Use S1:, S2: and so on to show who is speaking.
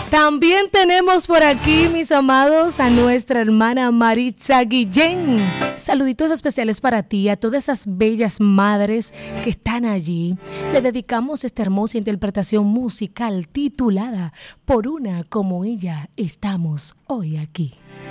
S1: También tenemos por aquí, mis amados, a nuestra hermana Maritza Guillén. Saluditos especiales para ti, a todas esas bellas madres que están allí. Le dedicamos esta hermosa interpretación musical titulada Por una como ella estamos hoy aquí.